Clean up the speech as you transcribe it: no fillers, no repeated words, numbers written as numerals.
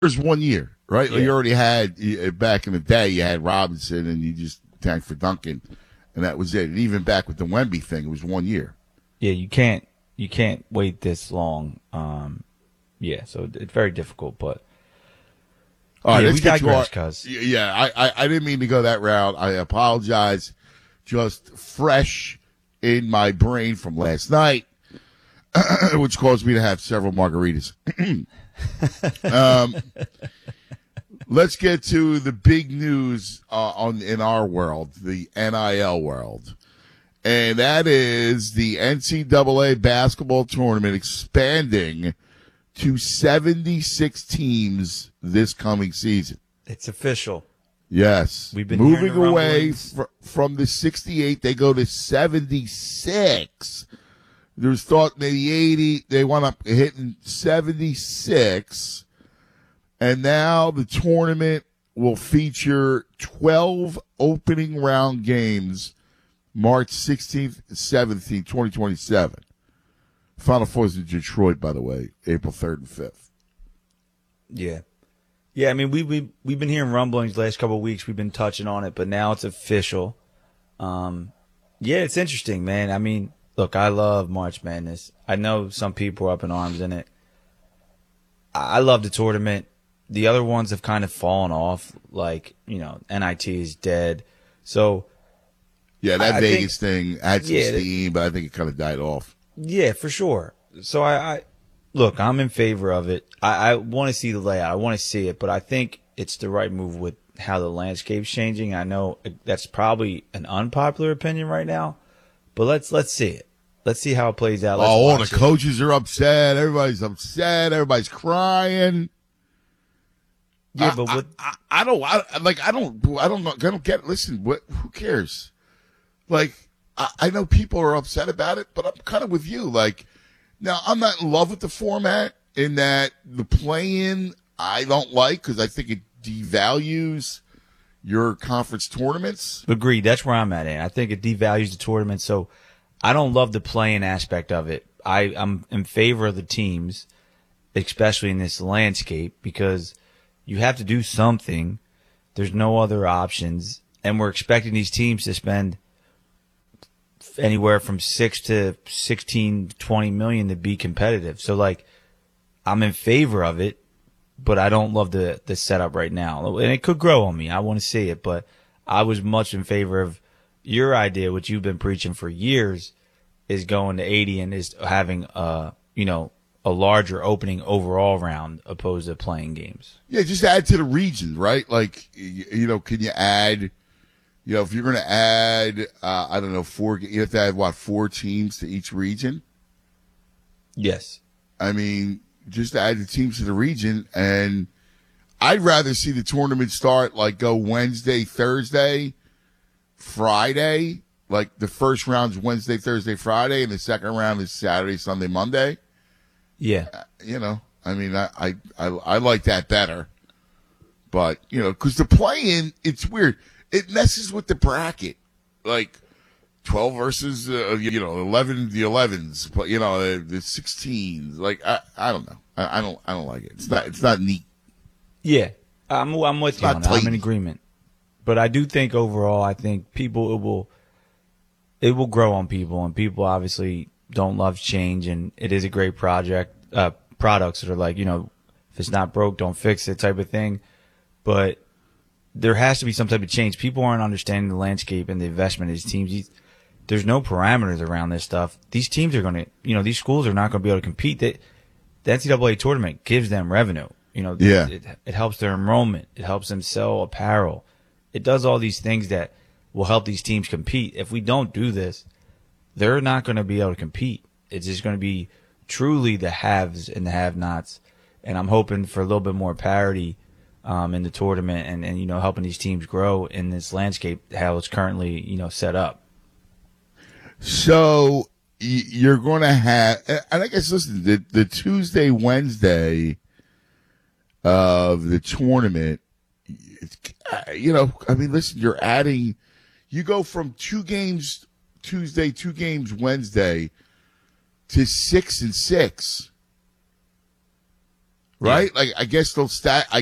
There's 1 year, right? Yeah. You already had, back in the day, you had Robinson and you just tanked for Duncan, and that was it. And even back with the Wemby thing, it was 1 year. Yeah, you can't wait this long. Yeah, so it's very difficult, but All right, yeah, let's we get to digress, our, cuz. yeah, I didn't mean to go that route. I apologize. Just fresh in my brain from last night, which caused me to have several margaritas. Let's get to the big news in our world, the NIL world. And that is the NCAA basketball tournament expanding to 76 teams this coming season. It's official. Yes. We've been moving hearing the away rumblings. from the 68, they go to 76. There's thought maybe 80. They wound up hitting 76. And now the tournament will feature 12 opening round games March 16th and 17th, 2027. Final Four is in Detroit, by the way, April 3rd and 5th. Yeah. Yeah, I mean, we've been hearing rumblings the last couple of weeks. We've been touching on it, but now it's official. Yeah, it's interesting, man. I mean, look, I love March Madness. I know some people are up in arms in it. I love the tournament. The other ones have kind of fallen off. Like, NIT is dead. So, Yeah, that I Vegas thing had some yeah, steam, but I think it kind of died off. yeah, for sure. So I look, I'm in favor of it. I want to see the layout. I want to see it, but I think it's the right move with how the landscape's changing. I know that's probably an unpopular opinion right now, but let's see it. Let's see how it plays out. Let's All the watch it. coaches are upset. Everybody's upset. Everybody's crying. Yeah, but what? I don't know. I don't get. Listen, who cares? Like, I know people are upset about it, but I'm kind of with you. Like, now I'm not in love with the format in that the play-in I don't like because I think it devalues your conference tournaments. Agreed. That's where I'm at. I think it devalues the tournament. So I don't love the playing aspect of it. I'm in favor of the teams, especially in this landscape, because you have to do something. There's no other options. And we're expecting these teams to spend anywhere from 6 to 16, 20 million to be competitive. So, like, I'm in favor of it, but I don't love the setup right now. And it could grow on me. I want to see it, but I was much in favor of your idea, which you've been preaching for years, is going to 80 and is having a larger opening overall round opposed to playing games. Yeah, just add to the region, right? Like, can you add, if you're going to add, I don't know, you have to add, 4 teams to each region? Yes. I mean, just add the teams to the region, and I'd rather see the tournament start, go Wednesday, Thursday, Friday. Like, the first round's Wednesday, Thursday, Friday, and the second round is Saturday, Sunday, Monday. Yeah. I mean, I like that better. But, because the play-in, it's weird. It messes with the bracket. Like, 12 versus, 11, the 11s, but, the 16s. Like, I don't know. I don't like it. It's not neat. Yeah. I'm with you on that. I'm in agreement. But I do think overall, I think it will grow on people, and people obviously don't love change, and it is a great products that are like, if it's not broke, don't fix it type of thing. But there has to be some type of change. People aren't understanding the landscape and the investment of these teams. There's no parameters around this stuff. These teams are going to, these schools are not going to be able to compete. The NCAA tournament gives them revenue. It helps their enrollment. It helps them sell apparel. It does all these things that will help these teams compete. If we don't do this, they're not going to be able to compete. It's just going to be truly the haves and the have-nots. And I'm hoping for a little bit more parity in the tournament and helping these teams grow in this landscape, how it's currently, set up. So you're going to have, and I guess, listen, the Tuesday, Wednesday of the tournament, listen, you're adding, you go from 2 games Tuesday, 2 games Wednesday to 6 and 6. right? Like I guess they'll